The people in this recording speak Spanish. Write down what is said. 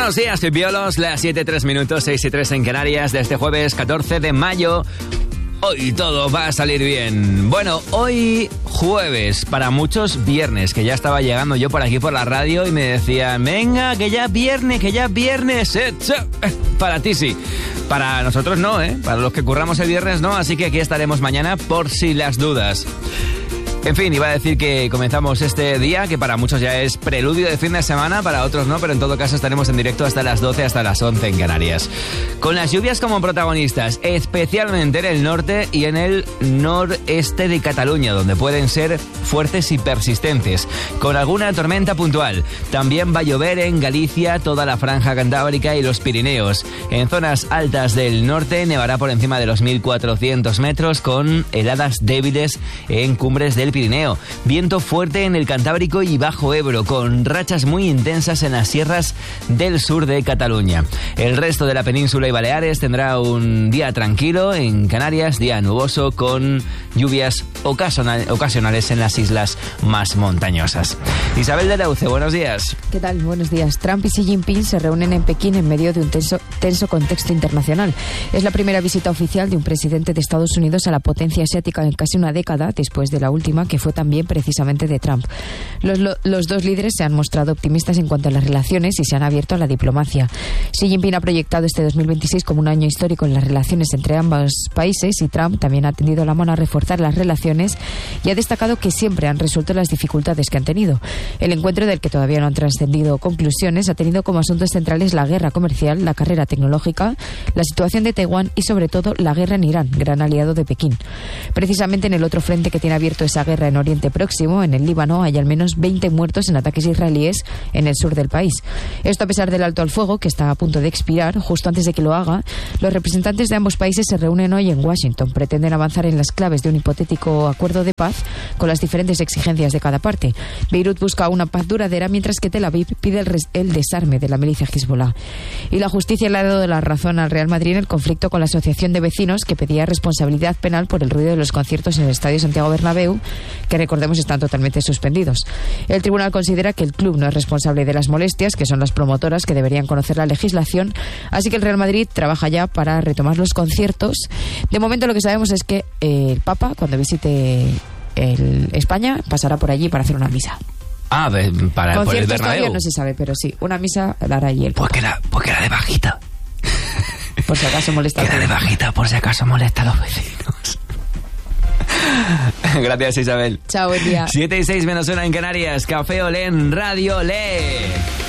Buenos días, pipiolos. Las 7:03, 6:03 en Canarias, de este jueves 14 de mayo. Hoy todo va a salir bien. Bueno, hoy jueves, para muchos viernes, que ya estaba llegando yo por aquí por la radio y me decían, venga, que ya viernes, Para ti sí, para nosotros no, para los que curramos el viernes no, así que aquí estaremos mañana por si las dudas. En fin, iba a decir que comenzamos este día, que para muchos ya es preludio de fin de semana, para otros no, pero en todo caso estaremos en directo hasta las 12, hasta las 11 en Canarias. Con las lluvias como protagonistas, especialmente en el norte y en el noreste de Cataluña, donde pueden ser fuertes y persistentes, con alguna tormenta puntual. También va a llover en Galicia, toda la franja cantábrica y los Pirineos. En zonas altas del norte nevará por encima de los 1.400 metros, con heladas débiles en cumbres del Pirineo. Viento fuerte en el Cantábrico y Bajo Ebro, con rachas muy intensas en las sierras del sur de Cataluña. El resto de la península y Baleares tendrá un día tranquilo. En Canarias, día nuboso con lluvias ocasionales en las islas más montañosas. Isabel de Lauce, buenos días. ¿Qué tal? Buenos días. Trump y Xi Jinping se reúnen en Pekín en medio de un tenso contexto internacional. Es la primera visita oficial de un presidente de Estados Unidos a la potencia asiática en casi una década, después de la última, que fue también precisamente de Trump. Los dos líderes se han mostrado optimistas en cuanto a las relaciones y se han abierto a la diplomacia. Xi Jinping ha proyectado este 2026 como un año histórico en las relaciones entre ambos países, y Trump también ha tendido la mano a reforzar las relaciones y ha destacado que siempre han resuelto las dificultades que han tenido. El encuentro, del que todavía no han trascendido conclusiones, ha tenido como asuntos centrales la guerra comercial, la carrera tecnológica, la situación de Taiwán y sobre todo la guerra en Irán, gran aliado de Pekín. Precisamente en el otro frente que tiene abierto esa guerra en Oriente Próximo, en el Líbano, hay al menos 20 muertos en ataques israelíes en el sur del país. Esto a pesar del alto al fuego, que está a punto de expirar. Justo antes de que lo haga, los representantes de ambos países se reúnen hoy en Washington. Pretenden avanzar en las claves de un hipotético acuerdo de paz con las diferentes exigencias de cada parte. Beirut busca una paz duradera, mientras que Tel Aviv pide el desarme de la milicia Hezbollah. Y la justicia le ha dado la razón al Real Madrid en el conflicto con la asociación de vecinos, que pedía responsabilidad penal por el ruido de los conciertos en el Estadio Santiago Bernabéu, que recordemos están totalmente suspendidos. El tribunal considera que el club no es responsable de las molestias, que son las promotoras, que deberían conocer la legislación, así que el Real Madrid trabaja ya para retomar los conciertos. De momento lo que sabemos es que el Papa, cuando visite España, pasará por allí para hacer una misa. Ah, por el conciertos Bernabéu. Todavía no se sabe, pero sí, una misa la hará allí el Papa. Porque era de bajita. Por si acaso molesta. Era de bajita, por si acaso molesta a los vecinos. Gracias, Isabel. Chao, buen día. 7:06 menos 1 en Canarias. Café Olé en Radio Olé.